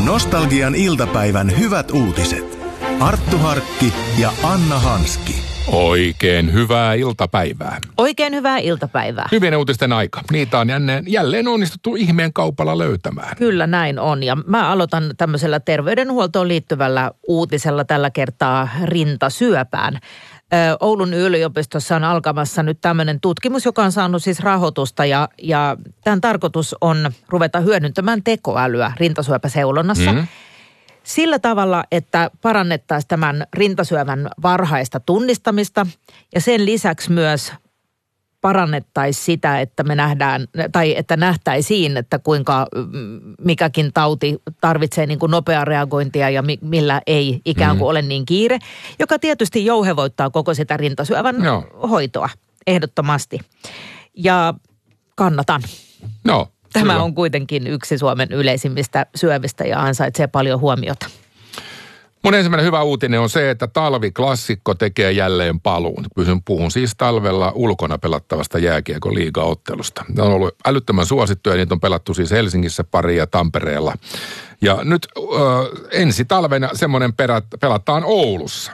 Nostalgian iltapäivän hyvät uutiset. Arttu Harkki ja Anna Hanski. Oikein hyvää iltapäivää. Oikein hyvää iltapäivää. Hyvien uutisten aika. Niitä on jälleen onnistuttu ihmeen kaupalla löytämään. Kyllä näin on. Ja mä aloitan tämmöisellä terveydenhuoltoon liittyvällä uutisella tällä kertaa rintasyöpään. Oulun yliopistossa on alkamassa nyt tämmöinen tutkimus, joka on saanut siis rahoitusta ja tämän tarkoitus on ruveta hyödyntämään tekoälyä rintasyöpäseulonnassa. Sillä tavalla, että parannettaisiin tämän rintasyövän varhaista tunnistamista ja sen lisäksi myös parannettaisiin sitä, että me nähdään tai että nähtäisiin, että kuinka mikäkin tauti tarvitsee niin kuin nopeaa reagointia ja millä ei ikään kuin ole niin kiire, joka tietysti jouhevoittaa koko sitä rintasyövän hoitoa ehdottomasti. Ja kannatan. No. Tämä on kuitenkin yksi Suomen yleisimmistä syövistä ja ansaitsee paljon huomiota. Mun ensimmäinen hyvä uutinen on se, että talviklassikko tekee jälleen paluun. Puhun siis talvella ulkona pelattavasta jääkiekon liigaottelusta. Ne on ollut älyttömän suosittuja, niitä on pelattu siis Helsingissä pari ja Tampereella. Ja nyt ensi talvena semmoinen pelataan Oulussa.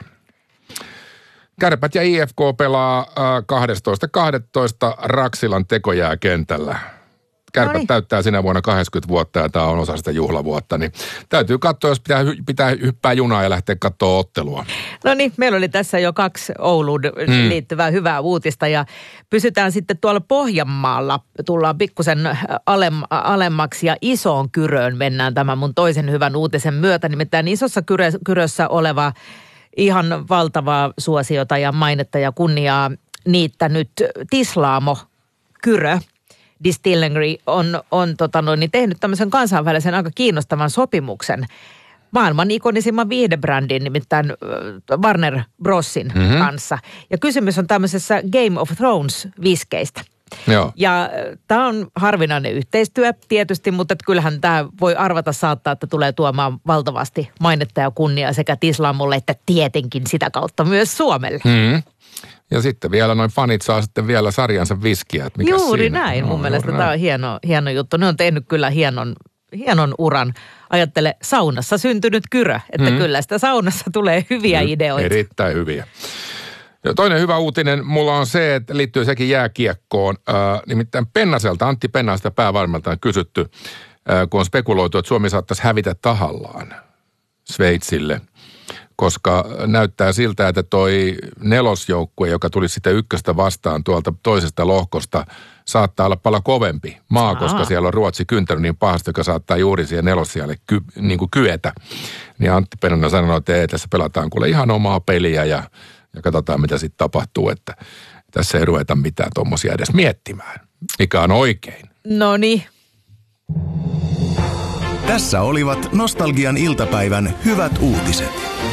Kärpät ja IFK pelaa 12.12. Raksilan tekojääkentällä. Kärpät täyttää sinä vuonna 80 vuotta ja tämä on osa sitä juhlavuotta, niin täytyy katsoa, jos pitää hyppää junaa ja lähteä katsoa ottelua. No niin, meillä oli tässä jo 2 Ouluun liittyvää hyvää uutista ja pysytään sitten tuolla Pohjanmaalla. Tullaan pikkusen alemmaksi ja Isoon Kyröön mennään tämän mun toisen hyvän uutisen myötä. Nimittäin Isossa Kyrössä oleva ihan valtavaa suosiota ja mainetta ja kunniaa niittänyt Tislaamo Kyrö Distillery on tehnyt tämmöisen kansainvälisen aika kiinnostavan sopimuksen maailman ikonisimman viihdebrändin, nimittäin Warner Brosin kanssa. Ja kysymys on tämmöisessä Game of Thrones-viskeistä. Joo. Ja tämä on harvinainen yhteistyö tietysti, mutta kyllähän tämä voi arvata saattaa, että tulee tuomaan valtavasti mainetta ja kunniaa sekä Tislaamolle että tietenkin sitä kautta myös Suomelle. Ja sitten vielä noin fanit saa sitten vielä sarjansa viskiä. Juuri siinä? näin. Mun mielestä tämä on hieno juttu. Ne on tehnyt kyllä hienon uran. Ajattele, saunassa syntynyt Kyrö, että kyllä sitä saunassa tulee hyviä ideoita. Erittäin hyviä. Ja toinen hyvä uutinen mulla on se, että liittyy sekin jääkiekkoon. Nimittäin Pennaselta, Antti Pennaselta päävalmelta on kysytty, kun on spekuloitu, että Suomi saattaisi hävitä tahallaan Sveitsille. Koska näyttää siltä, että toi nelosjoukkue, joka tuli sitä ykköstä vastaan tuolta toisesta lohkosta, saattaa olla paljon kovempi maa, koska siellä on Ruotsi kyntänyt niin pahasti, joka saattaa juuri siihen nelosjalle kyetä. Niin Antti Pennanen sanoi, että tässä pelataan kuule ihan omaa peliä ja katsotaan, mitä sitten tapahtuu, että tässä ei ruveta mitään tuommoisia edes miettimään, mikä on oikein. No niin. Tässä olivat Nostalgian iltapäivän hyvät uutiset.